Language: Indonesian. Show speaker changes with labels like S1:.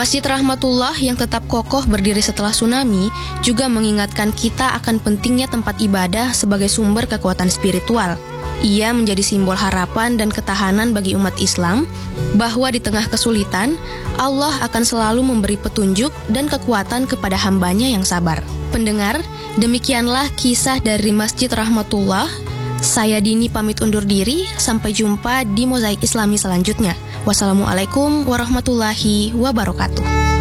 S1: Masjid Rahmatullah yang tetap kokoh berdiri setelah tsunami juga mengingatkan kita akan pentingnya tempat ibadah sebagai sumber kekuatan spiritual. Ia menjadi simbol harapan dan ketahanan bagi umat Islam bahwa di tengah kesulitan, Allah akan selalu memberi petunjuk dan kekuatan kepada hambanya yang sabar. Pendengar, demikianlah kisah dari Masjid Rahmatullah. Saya Dini pamit undur diri, sampai jumpa di Mozaik Islami selanjutnya. Wassalamualaikum warahmatullahi wabarakatuh.